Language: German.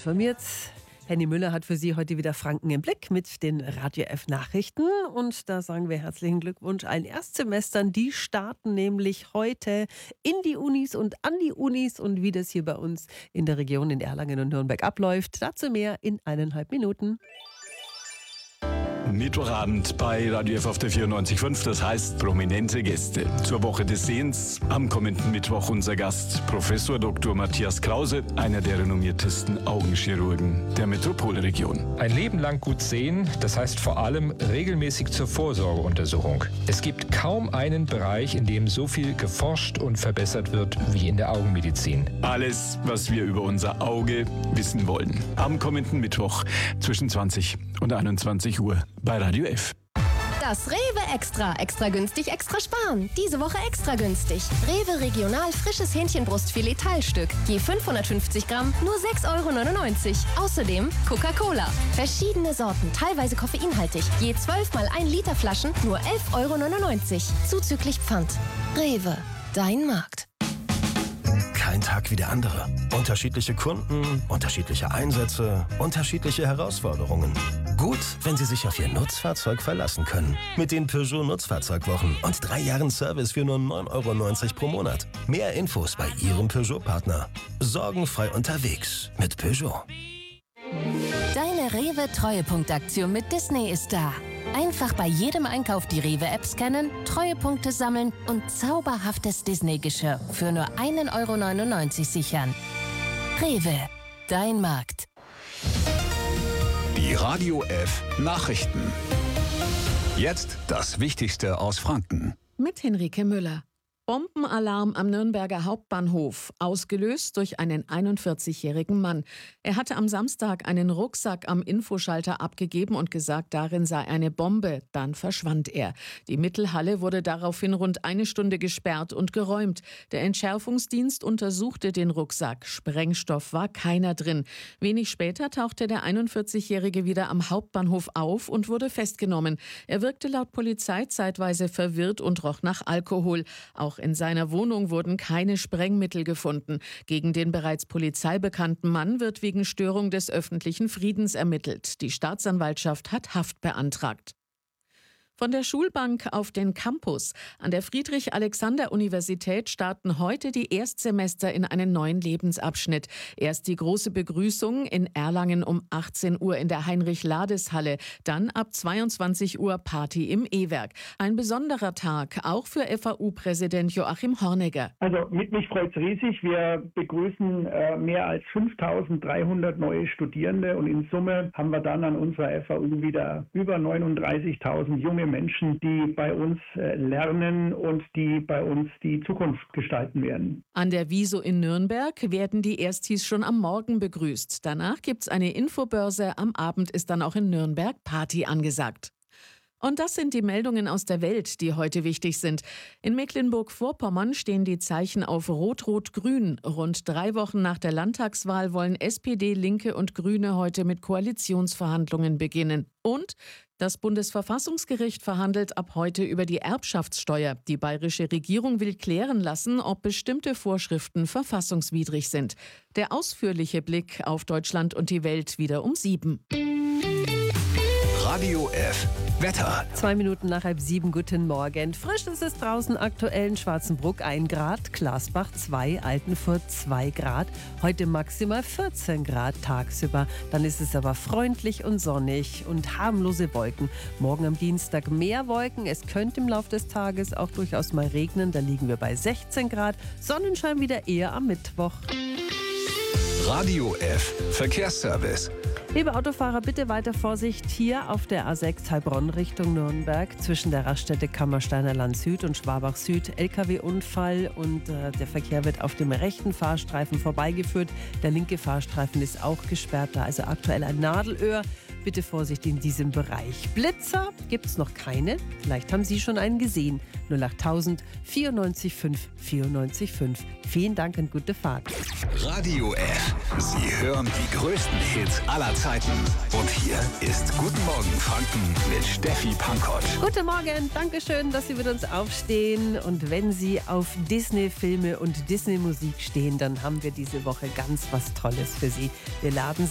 informiert. Henny Müller hat für Sie heute wieder Franken im Blick mit den Radio F Nachrichten. Und da sagen wir herzlichen Glückwunsch allen Erstsemestern. Die starten nämlich heute in die Unis und an die Unis. Und wie das hier bei uns in der Region in Erlangen und Nürnberg abläuft, dazu mehr in 1,5 Minuten. Mittwochabend bei Radio F auf der 94.5, das heißt prominente Gäste. Zur Woche des Sehens am kommenden Mittwoch unser Gast Professor Dr. Matthias Krause, einer der renommiertesten Augenchirurgen der Metropolregion. Ein Leben lang gut sehen, das heißt vor allem regelmäßig zur Vorsorgeuntersuchung. Es gibt kaum einen Bereich, in dem so viel geforscht und verbessert wird wie in der Augenmedizin. Alles, was wir über unser Auge wissen wollen. Am kommenden Mittwoch zwischen 20 und 21 Uhr bei Radio F. Das Rewe Extra. Extra günstig, extra sparen. Diese Woche extra günstig. Rewe Regional frisches Hähnchenbrustfilet Teilstück. Je 550 Gramm, nur 6,99 €. Außerdem Coca-Cola. Verschiedene Sorten, teilweise koffeinhaltig. Je 12 mal 1 Liter Flaschen, nur 11,99 €. Zuzüglich Pfand. Rewe. Dein Markt. Kein Tag wie der andere. Unterschiedliche Kunden, unterschiedliche Einsätze, unterschiedliche Herausforderungen. Gut, wenn Sie sich auf Ihr Nutzfahrzeug verlassen können. Mit den Peugeot Nutzfahrzeugwochen und 3 Jahren Service für nur 9,90 € pro Monat. Mehr Infos bei Ihrem Peugeot-Partner. Sorgenfrei unterwegs mit Peugeot. Deine Rewe-Treuepunktaktion mit Disney ist da. Einfach bei jedem Einkauf die Rewe-App scannen, Treuepunkte sammeln und zauberhaftes Disney-Geschirr für nur 1,99 € sichern. Rewe, dein Markt. Die Radio F Nachrichten. Jetzt das Wichtigste aus Franken. Mit Henrike Müller. Bombenalarm am Nürnberger Hauptbahnhof, ausgelöst durch einen 41-jährigen Mann. Er hatte am Samstag einen Rucksack am Infoschalter abgegeben und gesagt, darin sei eine Bombe. Dann verschwand er. Die Mittelhalle wurde daraufhin rund 1 Stunde gesperrt und geräumt. Der Entschärfungsdienst untersuchte den Rucksack. Sprengstoff war keiner drin. Wenig später tauchte der 41-jährige wieder am Hauptbahnhof auf und wurde festgenommen. Er wirkte laut Polizei zeitweise verwirrt und roch nach Alkohol. Auch in seiner Wohnung wurden keine Sprengmittel gefunden. Gegen den bereits polizeibekannten Mann wird wegen Störung des öffentlichen Friedens ermittelt. Die Staatsanwaltschaft hat Haft beantragt. Von der Schulbank auf den Campus. An der Friedrich-Alexander-Universität starten heute die Erstsemester in einen neuen Lebensabschnitt. Erst die große Begrüßung in Erlangen um 18 Uhr in der Heinrich-Lades-Halle. Dann ab 22 Uhr Party im E-Werk. Ein besonderer Tag, auch für FAU-Präsident Joachim Hornegger. Also mich freut es riesig. Wir begrüßen mehr als 5.300 neue Studierende und in Summe haben wir dann an unserer FAU wieder über 39.000 junge Menschen, die bei uns lernen und die bei uns die Zukunft gestalten werden. An der Wieso in Nürnberg werden die Erstis schon am Morgen begrüßt. Danach gibt's eine Infobörse. Am Abend ist dann auch in Nürnberg Party angesagt. Und das sind die Meldungen aus der Welt, die heute wichtig sind. In Mecklenburg-Vorpommern stehen die Zeichen auf Rot-Rot-Grün. Rund 3 Wochen nach der Landtagswahl wollen SPD, Linke und Grüne heute mit Koalitionsverhandlungen beginnen. Und das Bundesverfassungsgericht verhandelt ab heute über die Erbschaftssteuer. Die bayerische Regierung will klären lassen, ob bestimmte Vorschriften verfassungswidrig sind. Der ausführliche Blick auf Deutschland und die Welt wieder um 7. Radio F Wetter. 2 Minuten nach 6:30, guten Morgen. Frisch ist es draußen, aktuell in Schwarzenbruck 1 Grad, Glasbach 2, Altenfurt 2 Grad. Heute maximal 14 Grad tagsüber. Dann ist es aber freundlich und sonnig und harmlose Wolken. Morgen am Dienstag mehr Wolken. Es könnte im Laufe des Tages auch durchaus mal regnen. Da liegen wir bei 16 Grad. Sonnenschein wieder eher am Mittwoch. Radio F Verkehrsservice. Liebe Autofahrer, bitte weiter Vorsicht hier auf der A6 Heilbronn Richtung Nürnberg zwischen der Raststätte Kammersteiner Land Süd und Schwabach Süd. LKW-Unfall und der Verkehr wird auf dem rechten Fahrstreifen vorbeigeführt. Der linke Fahrstreifen ist auch gesperrt, da also aktuell ein Nadelöhr. Bitte Vorsicht in diesem Bereich. Blitzer gibt es noch keine. Vielleicht haben Sie schon einen gesehen. 08000 94 5 94 5. Vielen Dank und gute Fahrt. Radio F. Sie hören die größten Hits aller Zeiten. Und hier ist Guten Morgen Franken mit Steffi Pankott. Guten Morgen, Dankeschön, dass Sie mit uns aufstehen. Und wenn Sie auf Disney-Filme und Disney-Musik stehen, dann haben wir diese Woche ganz was Tolles für Sie. Wir laden